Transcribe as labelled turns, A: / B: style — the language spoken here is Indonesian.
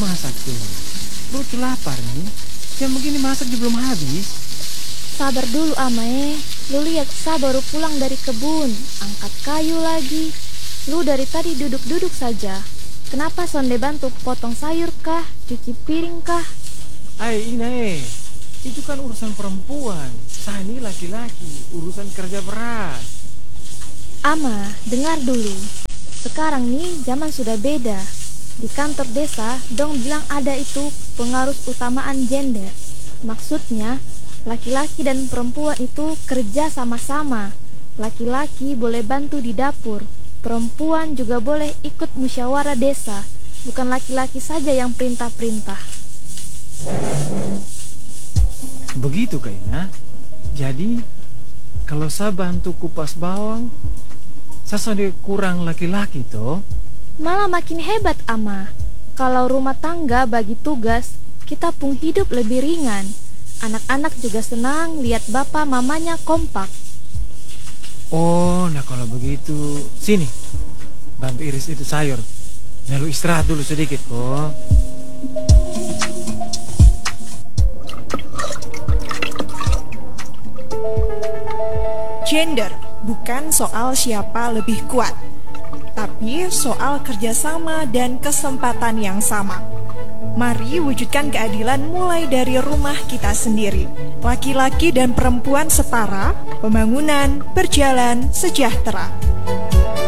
A: masak tuh. Perut tuh lapar nih. Jam begini masak juga belum habis.
B: Sabar dulu Amae. Lu lihat Sa baru pulang dari kebun, angkat kayu lagi. Lu dari tadi duduk-duduk saja. Kenapa sonde bantu potong sayur kah? Cuci piring kah?
A: Ina itu kan urusan perempuan. Saya ini laki-laki, urusan kerja berat.
B: Ama, dengar dulu. Sekarang nih zaman sudah beda. Di kantor desa, dong bilang ada itu pengaruh utamaan gender. Maksudnya, laki-laki dan perempuan itu kerja sama-sama. Laki-laki boleh bantu di dapur. Perempuan juga boleh ikut musyawarah desa. Bukan laki-laki saja yang perintah-perintah.
A: Begitu kayaknya. Jadi, kalau saya bantu kupas bawang, saya sudah kurang laki-laki toh.
B: Malah makin hebat Ama. Kalau rumah tangga bagi tugas, kita pun hidup lebih ringan. Anak-anak juga senang lihat bapak mamanya kompak.
A: Oh, nah kalau begitu, sini, bantu iris itu sayur. Lalu istirahat dulu sedikit kok.
C: Gender bukan soal siapa lebih kuat, tapi soal kerjasama dan kesempatan yang sama. Mari wujudkan keadilan mulai dari rumah kita sendiri. Laki-laki dan perempuan setara, pembangunan berjalan sejahtera.